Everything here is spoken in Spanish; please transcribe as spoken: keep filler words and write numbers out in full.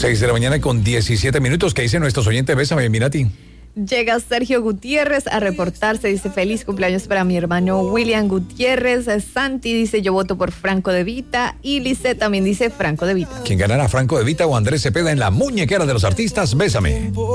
seis de la mañana con diecisiete minutos. ¿Qué dice nuestros oyentes? Bésame, Mirati. Llega Sergio Gutiérrez a reportarse, dice feliz cumpleaños para mi hermano William Gutiérrez. Santi dice yo voto por Franco De Vita y Lisette también dice Franco De Vita. ¿Quién ganará, Franco De Vita o Andrés Cepeda en la muñequera de los artistas? Bésame.